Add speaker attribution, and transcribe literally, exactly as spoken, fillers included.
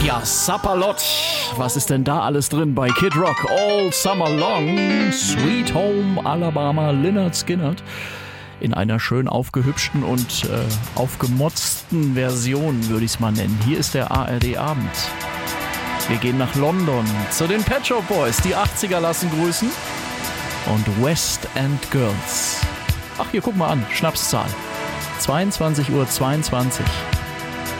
Speaker 1: Ja, Sapperlot. Was ist denn da alles drin bei Kid Rock? All Summer Long, Sweet Home Alabama, Lynyrd Skynyrd. In einer schön aufgehübschten und äh, aufgemotzten Version, würde ich es mal nennen. Hier ist der A R D-Abend. Wir gehen nach London zu den Pet Shop Boys. Die achtziger lassen grüßen. Und West End Girls. Ach, hier, guck mal an. Schnapszahl. zweiundzwanzig Uhr zweiundzwanzig.